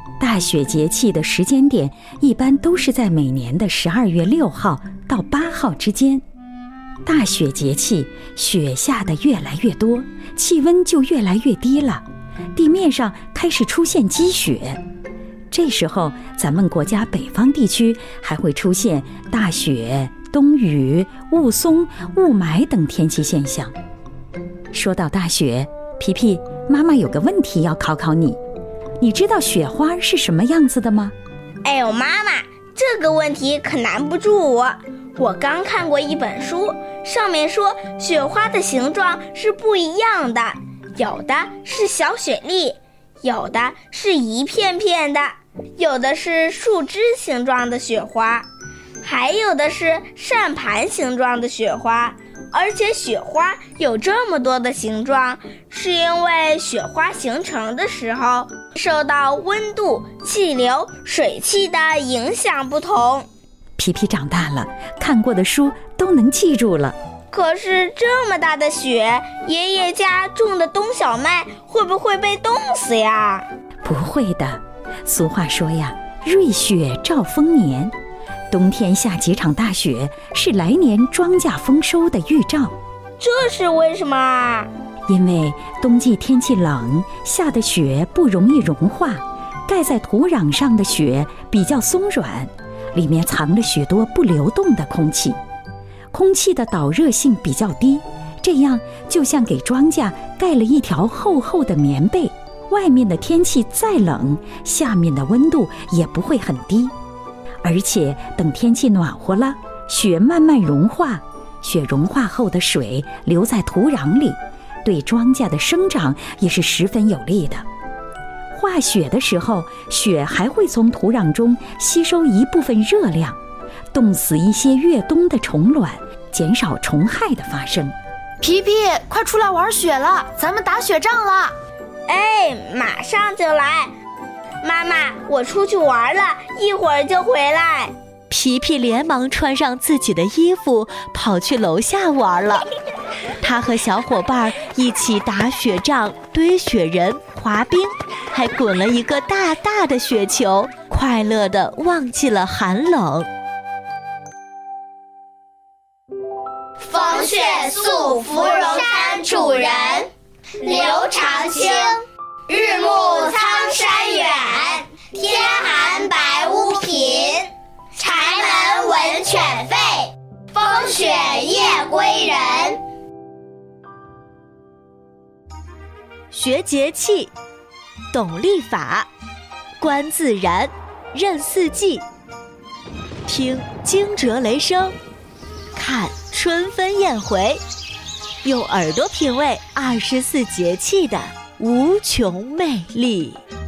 大雪节气的时间点一般都是在每年的12月6号到8号之间。大雪节气，雪下得越来越多，气温就越来越低了，地面上开始出现积雪。这时候，咱们国家北方地区还会出现大雪、冬雨、雾凇、雾霾等天气现象。说到大雪，皮皮，妈妈有个问题要考考你，你知道雪花是什么样子的吗？ 哎呦，妈妈，这个问题可难不住我。我刚看过一本书，上面说雪花的形状是不一样的，有的是小雪粒，有的是一片片的，有的是树枝形状的雪花，还有的是扇盘形状的雪花。而且雪花有这么多的形状，是因为雪花形成的时候受到温度、气流、水汽的影响不同。 皮皮长大了，看过的书都能记住了。 可是这么大的雪，爷爷家种的冬小麦会不会被冻死呀？ 不会的，俗话说呀，瑞雪兆丰年，冬天下几场大雪是来年庄稼丰收的预兆。 这是为什么啊？ 因为冬季天气冷，下的雪不容易融化，盖在土壤上的雪比较松软，里面藏了许多不流动的空气，空气的导热性比较低，这样就像给庄稼盖了一条厚厚的棉被，外面的天气再冷，下面的温度也不会很低。而且等天气暖和了，雪慢慢融化，雪融化后的水留在土壤里，对庄稼的生长也是十分有利的。化雪的时候，雪还会从土壤中吸收一部分热量，冻死一些越冬的虫卵，减少虫害的发生。 皮皮，快出来玩雪了，咱们打雪仗了。 哎，马上就来。妈妈，我出去玩了，一会儿就回来。 皮皮连忙穿上自己的衣服，跑去楼下玩了。他和小伙伴一起打雪仗、堆雪人、滑冰，还滚了一个大大的雪球，快乐地忘记了寒冷。 风雪宿芙蓉山主人刘长卿，日暮苍山远，天寒白屋贫。柴门闻犬吠，风雪夜归人。 学节气，懂历法，观自然，认四季，听惊蛰雷声，看春分燕回，用耳朵品味24节气的无穷魅力。